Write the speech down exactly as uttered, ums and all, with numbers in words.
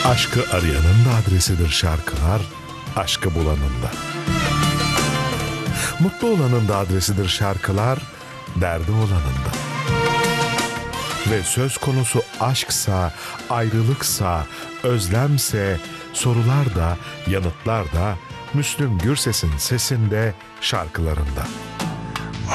Aşkı arayanın da adresidir şarkılar, aşkı bulanın da. Mutlu olanın da adresidir şarkılar, derdi olanın da. Ve söz konusu aşksa, ayrılıksa, özlemse, sorular da, yanıtlar da Müslüm Gürses'in sesinde, şarkılarında.